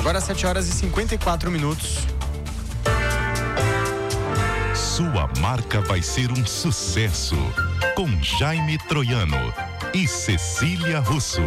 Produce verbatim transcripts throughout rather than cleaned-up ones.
Agora sete horas e cinquenta e quatro minutos. Sua marca vai ser um sucesso. Com Jaime Troiano e Cecília Russo.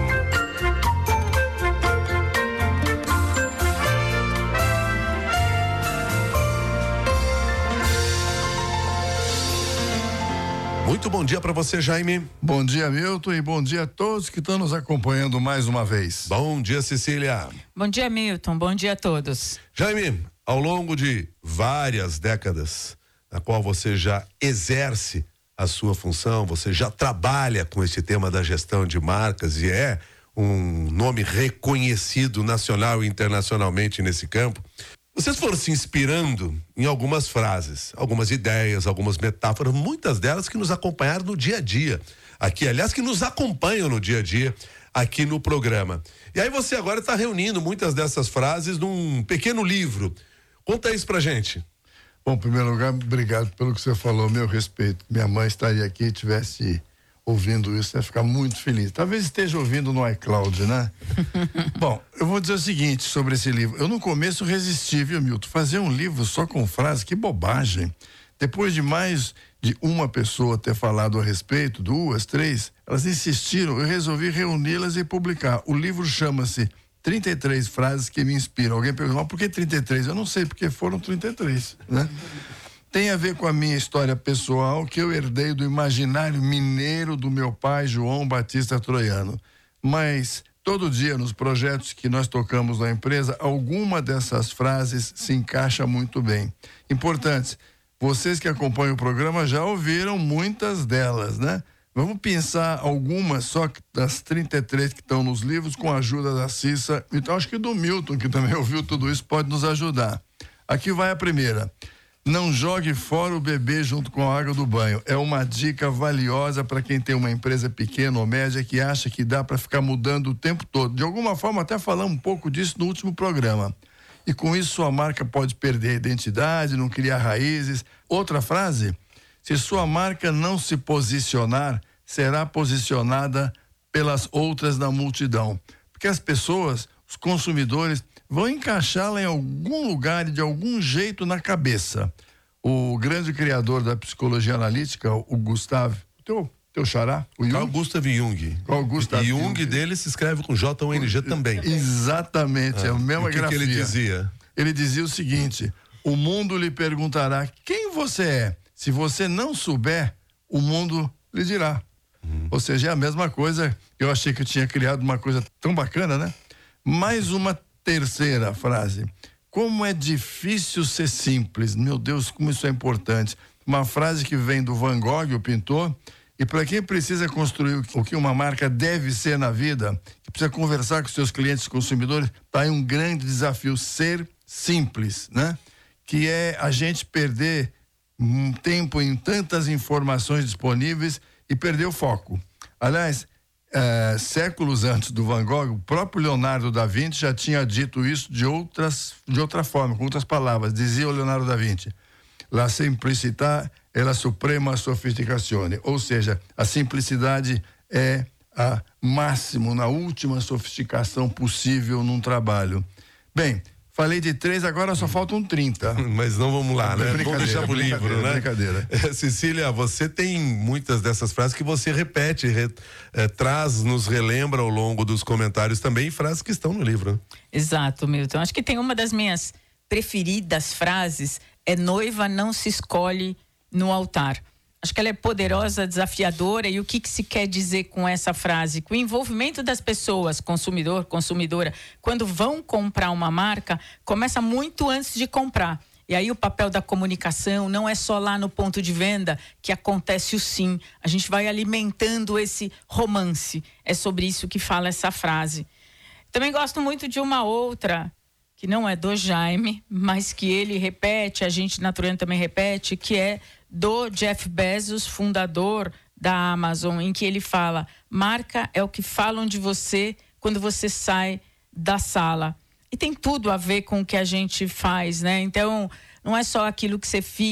Muito bom dia para você, Jaime. Bom dia, Milton, e bom dia a todos que estão nos acompanhando mais uma vez. Bom dia, Cecília. Bom dia, Milton. Bom dia a todos. Jaime, ao longo de várias décadas, na qual você já exerce a sua função, você já trabalha com esse tema da gestão de marcas e é um nome reconhecido nacional e internacionalmente nesse campo. Vocês foram se inspirando em algumas frases, algumas ideias, algumas metáforas, muitas delas que nos acompanharam no dia a dia. Aqui, aliás, que nos acompanham no dia a dia aqui no programa. E aí você agora está reunindo muitas dessas frases num pequeno livro. Conta isso pra gente. Bom, em primeiro lugar, obrigado pelo que você falou, meu respeito. Minha mãe estaria aqui e tivesse ouvindo isso, ia ficar muito feliz. Talvez esteja ouvindo no iCloud, né? Bom, eu vou dizer o seguinte sobre esse livro. Eu no começo resisti, viu, Milton? Fazer um livro só com frases, que bobagem. Depois de mais de uma pessoa ter falado a respeito, duas, três, elas insistiram, eu resolvi reuni-las e publicar. O livro chama-se trinta e três frases que me inspiram. Alguém perguntou, por que trinta e três? Eu não sei, porque foram trinta e três, né? Tem a ver com a minha história pessoal, que eu herdei do imaginário mineiro do meu pai, João Batista Troiano. Mas todo dia nos projetos que nós tocamos na empresa, alguma dessas frases se encaixa muito bem. Importante, vocês que acompanham o programa já ouviram muitas delas, né? Vamos pensar algumas só das trinta e três que estão nos livros, com a ajuda da Cissa. Então acho que do Milton, que também ouviu tudo isso, pode nos ajudar. Aqui vai a primeira. Não jogue fora o bebê junto com a água do banho. É uma dica valiosa para quem tem uma empresa pequena ou média que acha que dá para ficar mudando o tempo todo. De alguma forma, até falamos um pouco disso no último programa. E com isso, sua marca pode perder a identidade, não criar raízes. Outra frase: se sua marca não se posicionar, será posicionada pelas outras na multidão. Porque as pessoas, os consumidores, vão encaixá-la em algum lugar e de algum jeito na cabeça. O grande criador da psicologia analítica, o Gustav, teu, teu xará, o Jung. Carl Gustav Jung. Carl Gustav e Jung, Jung dele se escreve com J U N G também. Exatamente, ah, é a mesma que grafia. O que ele dizia? Ele dizia o seguinte: o mundo lhe perguntará quem você é. Se você não souber, o mundo lhe dirá. Hum. Ou seja, é a mesma coisa. Eu achei que eu tinha criado uma coisa tão bacana, né? Mais uma terceira frase. Como é difícil ser simples. Meu Deus, como isso é importante. Uma frase que vem do Van Gogh, o pintor, e para quem precisa construir o que uma marca deve ser na vida, que precisa conversar com seus clientes e consumidores, tá aí um grande desafio, ser simples, né? Que é a gente perder um tempo em tantas informações disponíveis e perder o foco. Aliás, É, séculos antes do Van Gogh, o próprio Leonardo da Vinci já tinha dito isso de outras, de outra forma, com outras palavras. Dizia o Leonardo da Vinci: la simplicità è la suprema sofisticazione. Ou seja, a simplicidade é a máximo, na última sofisticação possível num trabalho. Bem, falei de três, agora só faltam trinta. Mas não vamos lá, né? Vamos deixar pro livro, né? Brincadeira. É, Cecília, você tem muitas dessas frases que você repete, re, é, traz, nos relembra ao longo dos comentários também, frases que estão no livro. Exato, Milton. Acho que tem uma das minhas preferidas frases, é: noiva não se escolhe no altar. Acho que ela é poderosa, desafiadora. E o que, que se quer dizer com essa frase? Que o envolvimento das pessoas, consumidor, consumidora, quando vão comprar uma marca, começa muito antes de comprar. E aí o papel da comunicação não é só lá no ponto de venda que acontece o sim. A gente vai alimentando esse romance. É sobre isso que fala essa frase. Também gosto muito de uma outra, que não é do Jaime, mas que ele repete, a gente na Troiano também repete, que é do Jeff Bezos, fundador da Amazon, em que ele fala: marca é o que falam de você quando você sai da sala. E tem tudo a ver com o que a gente faz, né? Então, não é só aquilo que você fica